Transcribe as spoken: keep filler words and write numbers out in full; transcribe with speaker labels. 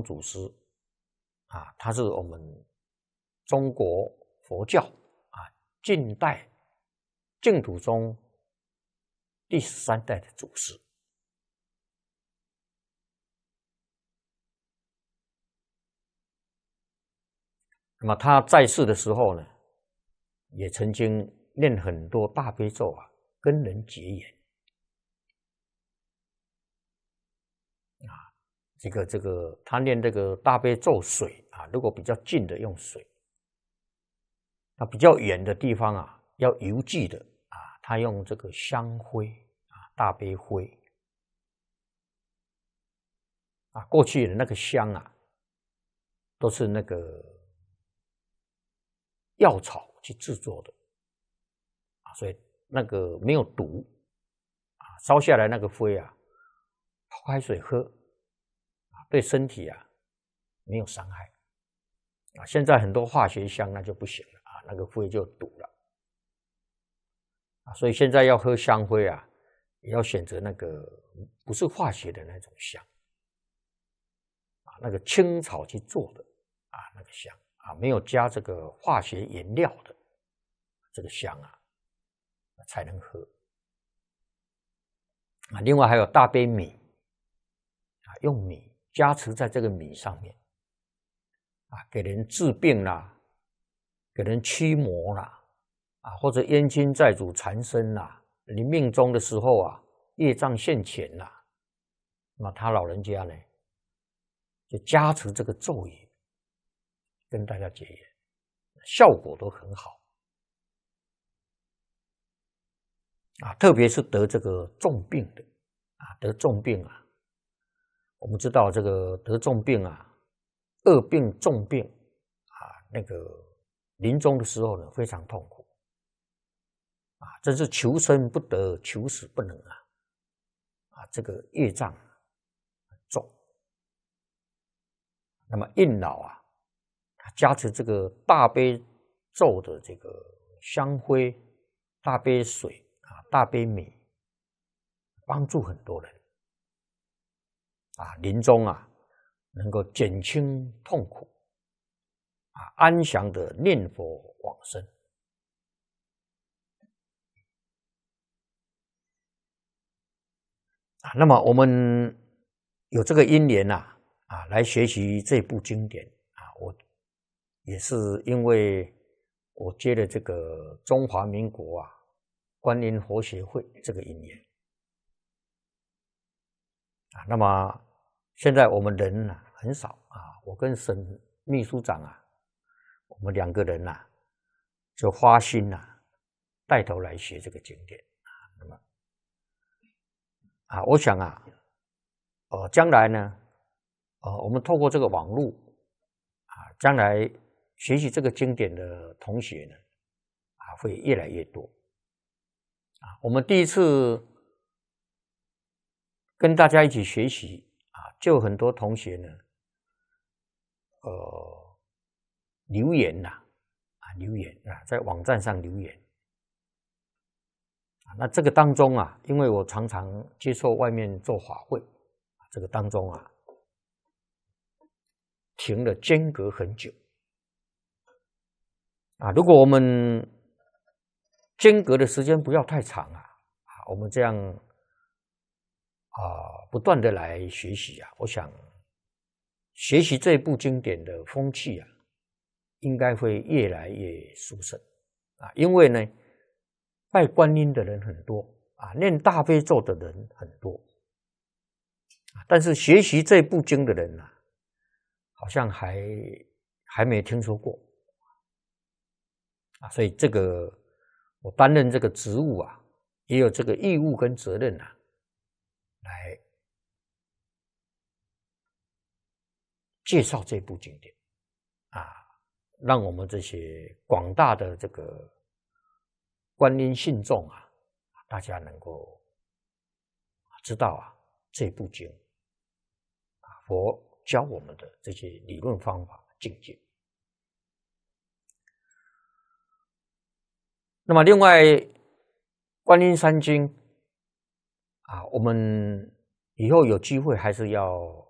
Speaker 1: 宗祖师啊，他是我们中国佛教啊近代净土宗第十三代的祖师。那么他在世的时候呢，也曾经念很多大悲咒啊，跟人结缘啊。这个这个，他念这个大悲咒水啊，如果比较近的用水，那比较远的地方啊，要邮寄的啊，他用这个香灰啊，大悲灰啊。过去的那个香啊，都是那个药草去制作的啊，所以那个没有毒啊，烧下来那个灰啊，泡开水喝啊，对身体啊没有伤害啊。现在很多化学香那就不行了啊，那个灰就毒了啊，所以现在要喝香灰啊，也要选择那个不是化学的那种香啊，那个青草去做的啊，那个香啊，没有加这个化学颜料的这个香啊，才能喝啊。另外还有大悲米啊，用米加持在这个米上面啊，给人治病啦，给人驱魔啦啊，或者冤亲债主缠身啦，临命终的时候啊，业障现前啦，那么他老人家呢，就加持这个咒语，跟大家结缘，效果都很好啊。特别是得这个重病的啊，得重病啊，我们知道这个得重病啊，恶病重病啊，那个临终的时候呢，非常痛苦啊，真是求生不得，求死不能啊，啊，这个业障很重。那么应老啊，加持这个大悲咒的这个香灰、大悲水啊、大悲米，帮助很多人啊，临终啊能够减轻痛苦啊，安详的念佛往生啊。那么我们有这个因缘呐啊，来学习这部经典啊，我也是因为我接了这个中华民国啊观音佛学会这个因缘啊。那么现在我们人啊很少啊，我跟沈秘书长啊，我们两个人啊就花心啊带头来学这个经典啊。那么啊，我想啊，呃，将来呢，呃，我们透过这个网络啊，将来学习这个经典的同学呢，啊，会越来越多啊。我们第一次跟大家一起学习啊，就很多同学呢，呃，留言呐、啊，啊，留言啊，在网站上留言啊。那这个当中啊，因为我常常接受外面做法会，这个当中啊，停了间隔很久啊。如果我们间隔的时间不要太长啊，啊，我们这样啊不断的来学习啊，我想学习这部经典的风气啊，应该会越来越殊胜啊。因为呢，拜观音的人很多啊，念大悲咒的人很多，但是学习这部经的人啊，好像还还没听说过啊。所以这个我担任这个职务啊，也有这个义务跟责任啊，来介绍这部经典啊，让我们这些广大的这个观音信众啊，大家能够知道啊这部经啊，佛教我们的这些理论方法境界。那么另外观音三经啊，我们以后有机会还是要